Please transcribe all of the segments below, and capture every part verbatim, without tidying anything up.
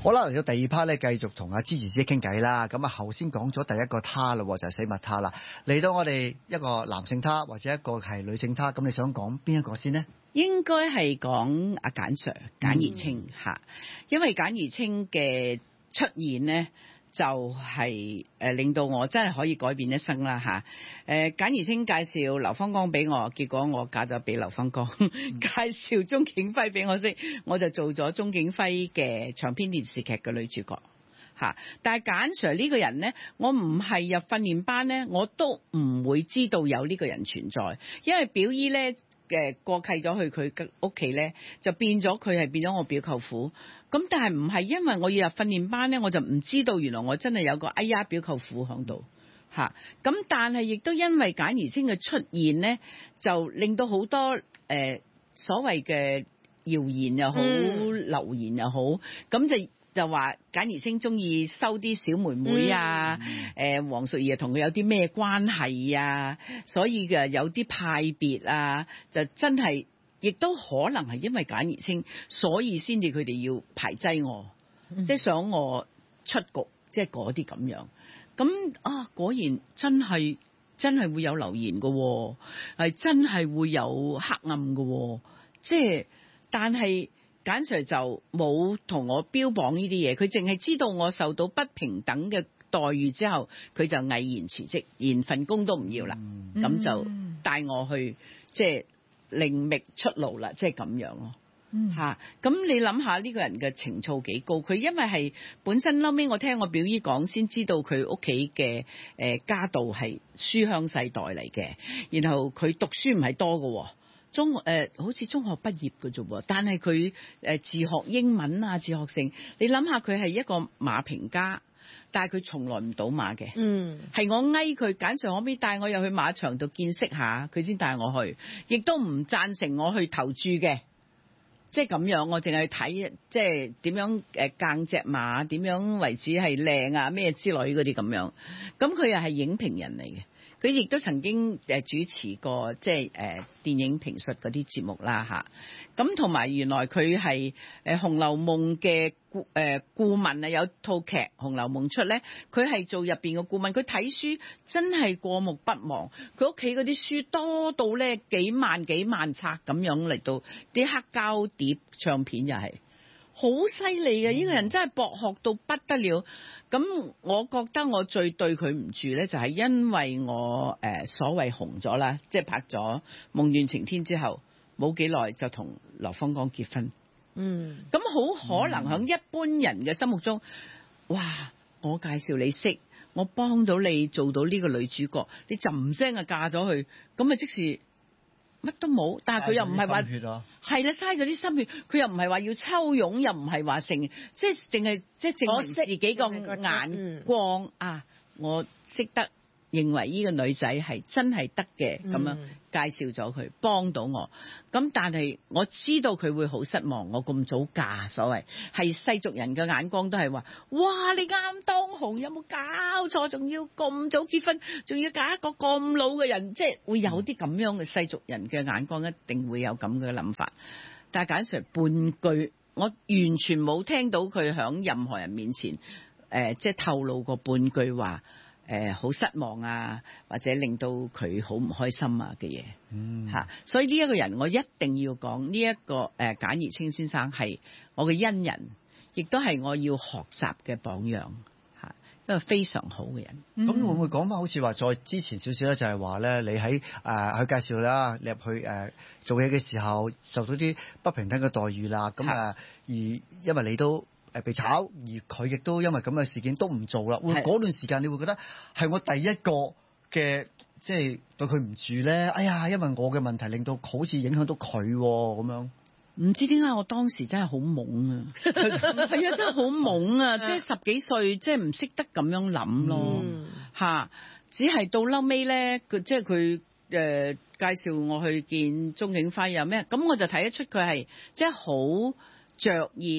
好啦，嚟到第二 part 咧，繼續同阿芝姐姐傾偈啦。咁啊，頭先講咗第一個他啦，就係、是、死物他啦。嚟到我哋一個男性他或者一個係女性他，咁你想講邊一個先呢？ 應該係講阿簡 Sir 簡而清嚇、嗯，因為簡而清嘅出現呢，就係、是呃、令到我真係可以改變一生啦嚇。誒、呃、簡而清介紹劉芳剛俾我，結果我嫁咗俾劉芳剛。嗯、介紹鐘景輝俾我識，我就做咗鐘景輝嘅長篇電視劇嘅女主角嚇。但係簡 Sir 呢個人呢，我唔係入訓練班呢，我都唔會知道有呢個人存在，因為表姨呢。嘅過契咗去佢嘅屋企咧，就變咗佢係變咗我表舅父。咁但係唔係因為我要入訓練班咧，我就唔知道原來我真係有個哎呀表舅父喺度嚇。咁但係亦都因為簡而清嘅出現咧，就令到好多誒、呃、所謂嘅謠言又好、嗯、流言又好，咁就。就話簡而清中意收啲小妹妹啊，誒、嗯、黃淑儀啊同佢有啲咩關係啊，所以嘅有啲派別啊，就真係亦都可能係因為簡而清，所以先至佢哋要排擠我，嗯、即係想我出局，即係嗰啲咁樣。咁啊，果然真係真係會有流言嘅、哦，係真係會有黑暗嘅、哦，即係但係。簡 Sir 就冇同我標榜呢啲嘢，佢淨係知道我受到不平等嘅待遇之後，佢就毅然辭職，連份工都唔要啦，咁、嗯、就帶我去即係另覓出路啦，即係咁樣咯。吓、嗯，咁你諗下呢個人嘅情操幾高？佢因為係本身後尾我聽我表姨講先知道佢屋企嘅誒家道係書香世代嚟嘅，然後佢讀書唔係多嘅。中誒、呃、好似中學畢業嘅啫喎，但係佢誒自學英文啊，自學成，你諗下佢係一個馬評家，但係佢從來唔賭馬嘅。嗯，係我嗌佢簡 Sir可唔可以帶我入去馬場度見識下，佢先帶我去，亦都唔贊成我去投注嘅，即係咁樣，我淨係睇即係點樣誒揀隻馬，點樣為止係靚啊咩之類嗰啲咁樣。咁佢又係影評人嚟嘅。佢亦都曾經誒主持過即係誒電影評述嗰啲節目啦嚇，咁同埋原來佢係誒《紅樓夢》嘅顧誒顧問啊，有套劇《紅樓夢》出咧，佢係做入邊嘅顧問，佢睇書真係過目不忘，佢屋企嗰啲書多到咧幾萬幾萬冊咁樣嚟到，啲黑膠碟唱片又係好犀利嘅，呢、嗯、個人真係博學到不得了。咁我覺得我最對佢唔住咧，就係因為我誒、呃、所謂紅咗啦，即係拍咗《夢願晴天》之後，冇幾耐就同劉芳剛結婚。嗯，咁好可能喺一般人嘅心目中，嗯、哇！我介紹你識，我幫到你做到呢個女主角，你浸聲啊嫁咗去，咁啊即時乜都冇，但係佢又唔係話係啦，嘥咗啲心血，佢又唔係話要抽傭，又唔係話成，即係淨係即係證明自己個眼光、嗯、啊！我識得認為呢個女仔係真係得嘅，咁樣介紹咗佢，幫到我。咁但係我知道佢會好失望，我咁早嫁，所謂係世俗人嘅眼光都係話：哇！你啱當紅，有冇搞錯？仲要咁早結婚，仲要嫁一個咁老嘅人，即係會有啲咁樣嘅世俗人嘅眼光，一定會有咁嘅諗法。但係簡 Sir 半句，我完全冇聽到佢響任何人面前，誒、呃，即係透露過半句話。誒好、呃、失望啊，或者令到佢好唔開心啊嘅嘢，嗯嚇，所以呢一個人我一定要講呢一個誒、呃、簡而清先生係我嘅恩人，亦都係我要學習嘅榜樣嚇，一個非常好嘅人。咁、嗯、 會唔會講翻好似話再之前少少咧，就係話咧，你喺誒佢介紹啦，你入去誒、呃、做嘢嘅時候受到啲不平等嘅待遇啦，咁啊而因為你都。誒被炒，而佢亦都因為咁嘅事件都唔做啦。會嗰段時間，你會覺得係我第一個嘅，即係對佢唔住咧。哎呀，因為我嘅問題令到好似影響到佢咁樣。 唔知點解我當時真係好懵啊！係啊，真係好懵啊！即係十幾歲，即係唔識得咁樣諗咯嚇。只係到嬲尾咧，佢即係佢誒介紹我去見鐘景輝有咩？咁我就睇得出佢係即係好着意。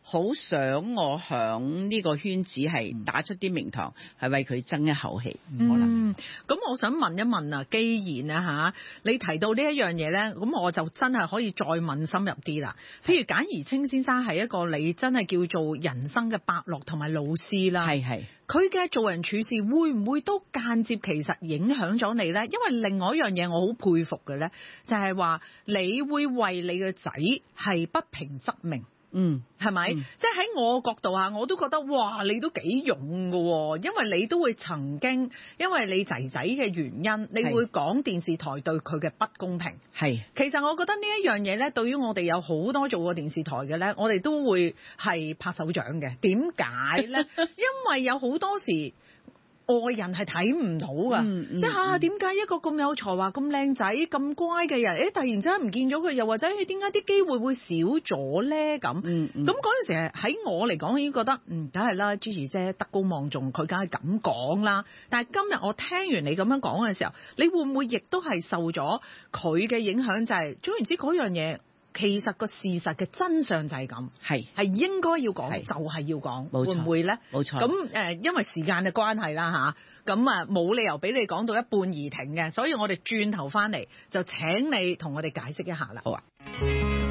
好想我響呢個圈子係打出啲名堂，係為佢爭一口氣。可能嗯，咁我想問一問啊，既然啊嚇你提到呢一樣嘢咧，咁我就真係可以再問深入啲啦。譬如簡而清先生係一個你真係叫做人生嘅伯樂同埋老師啦， 係係佢嘅做人處事會唔會都間接其實影響咗你咧？因為另外一樣嘢我好佩服嘅咧，就係話你會為你嘅仔係不平則鳴。 嗯， 係咪？ 嗯、 即係喺我角度下，我都覺得哇，你都幾勇㗎喎，因為你都會曾經因為你仔仔嘅原因，你會講電視台對佢嘅不公平。 係， 其實我覺得呢一樣嘢咧，對於我哋有好多做過電視台嘅咧，我哋都會係拍手掌嘅。點解咧？因為有好多時外人係睇唔到㗎， 嗯嗯、 即係嚇點解一個咁有才華、咁靚仔、咁乖嘅人，誒突然之間唔見咗佢，又或者誒點解啲機會會少咗咧？咁咁嗰陣時喺我嚟講已經覺得嗯，梗係啦，Gigi姐德高望重，佢梗係咁講啦。但係今日我聽完你咁樣講嘅時候，你會唔會亦都係受咗佢嘅影響？就係總言之嗰樣嘢。其實個事實嘅真相就係咁，係係應該要講就係要講，會唔會咧？ 冇錯。 咁誒、呃，因為時間嘅關係啦吓，咁啊冇理由俾你講到一半而停嘅，所以我哋轉頭翻嚟就請你同我哋解釋一下啦。 好啊。